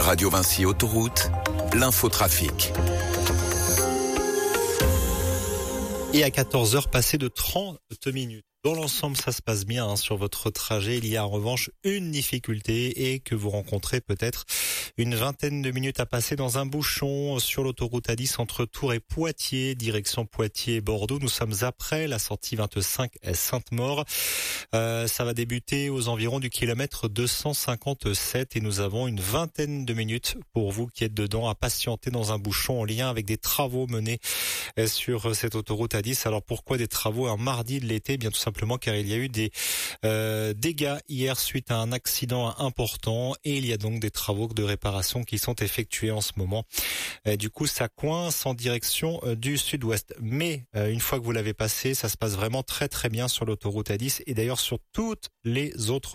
Radio Vinci Autoroute, l'infotrafic. Et à 14h, passé de 30 minutes. Dans l'ensemble, ça se passe bien sur votre trajet. Il y a en revanche une difficulté et que vous rencontrez peut-être une vingtaine de minutes à passer dans un bouchon sur l'autoroute A10 entre Tours et Poitiers, direction Poitiers-Bordeaux. Nous sommes après la sortie 25 Sainte-Maure. Ça va débuter aux environs du kilomètre 257 et nous avons une vingtaine de minutes pour vous qui êtes dedans à patienter dans un bouchon en lien avec des travaux menés sur cette autoroute A10. Alors pourquoi des travaux un mardi de l'été? Bien tout simplement car il y a eu des dégâts hier suite à un accident important et il y a donc des travaux de réparation qui sont effectués en ce moment. Du coup, ça coince en direction du sud-ouest. Mais une fois que vous l'avez passé, ça se passe vraiment très très bien sur l'autoroute A10 et d'ailleurs sur toutes les autres